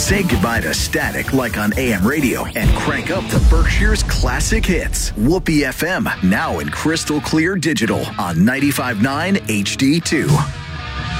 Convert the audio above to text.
Say goodbye to static like on AM radio and crank up to Berkshire's classic hits. Whoopee FM, now in crystal clear digital on 95.9 HD2.